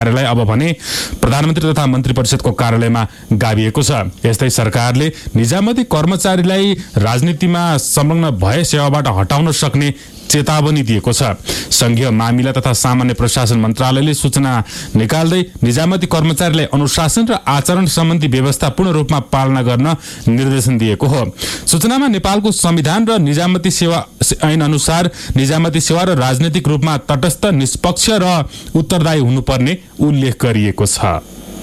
कार्यालय अब भने प्रधानमन्त्री तथा मन्त्री परिषदको कार्यालयमा गाभिएको छ। यस्तै सरकारले निजामती कर्मचारीलाई राजनीतिमा संलग्न भए सेवाबाट हटाउन सक्ने चेतावनी दिएको छ। संघीय मामिला तथा सामान्य प्रशासन मन्त्रालयले सूचना निकाल्दै निजामती कर्मचारीलाई अनुशासन र आचरण सम्बन्धी व्यवस्था पूर्ण रूपमा पालना गर्न निर्देशन दिएको हो। सूचनामा नेपालको संविधान र निजामती सेवा ऐन अनुसार निजामती सेवा र राजनीतिक रूपमा तटस्थ, निष्पक्ष र उत्तरदायी हुनुपर्ने उल्लेख गरिएको छ।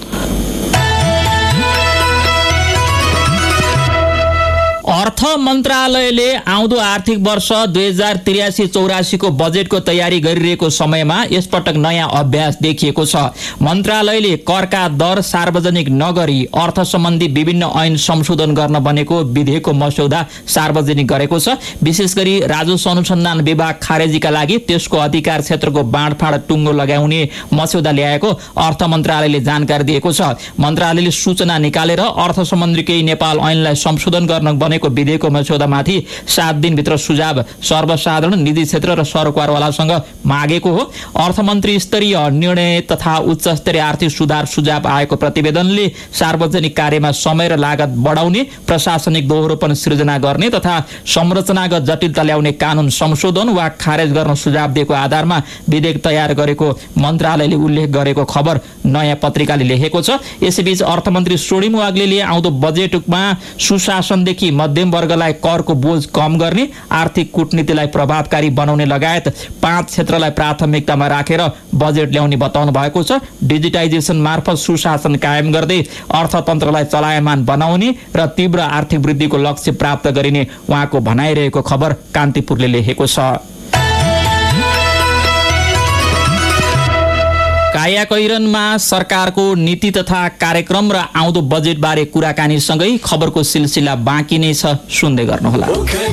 अर्थ मन्त्रालयले आउँदो आर्थिक वर्ष 2083-84 को बजेटको तयारी गरिरहेको समयमा यसपटक नयाँ अभ्यास देखिएको छ। मन्त्रालयले करका दर सार्वजनिक नगरी अर्थ सम्बन्धी विभिन्न ऐन संशोधन गर्न बनेको विधेयकको मस्यौदा सार्वजनिक गरेको छ। विशेष गरी राजस्व अनुसन्धान विभाग खारेजीका लागि त्यसको अधिकार क्षेत्रको बाँडफाँड टुङ्गो लगाउने मस्यौदा ल्याएको अर्थ मन्त्रालयले जानकारी दिएको छ। मन्त्रालयले सूचना निकालेर अर्थ सम्बन्धी केही नेपाल ऐनलाई संशोधन गर्न बनेको विधेयकको मस्यौदामाथि 7 दिनभित्र सुझाव सर्वसाधारण, निजी क्षेत्र र सरकारवालासँग मागेको हो। अर्थमन्त्री स्तरीय निर्णय तथा उच्च स्तरीय आर्थिक सुझाव आएको प्रतिवेदनले सार्वजनिक कार्यमा समय र लागत बढाउने, प्रशासनिक दोहोरोपन सृजना गर्ने तथा संरचनागत जटिलता ल्याउने कानून संशोधन वा खारेज गर्न सुझाव दिएको आधारमा विधेयक तयार गरेको मन्त्रालयले उल्लेख गरेको खबर नयाँ पत्रिकाले लेखेको छ। यसैबीच अर्थमन्त्री स्वर्णिम वाग्लेले आउँदो बजेटमा सुशासनदेखि मध्यम वर्गलाई करको बोझ कम गर्ने, आर्थिक कूटनीतिलाई प्रभावकारी बनाउने लगायत 5 क्षेत्रलाई प्राथमिकतामा राखेर बजेट ल्याउने बताउनु भएको छ। डिजिटाइजेसन मार्फत सुशासन कायम गर्दै अर्थतन्त्रलाई चलायमान बनाउने र तीव्र आर्थिक वृद्धिको लक्ष्य प्राप्त गरिने उहाँको भनाइरहेको खबर कान्तिपुरले लेखेको छ। कायाकैरनमा सरकारको नीति तथा कार्यक्रम र आउँदो बजेटबारे कुराकानीसँगै खबरको सिलसिला बाँकी नै छ, सुन्दै गर्नुहोला।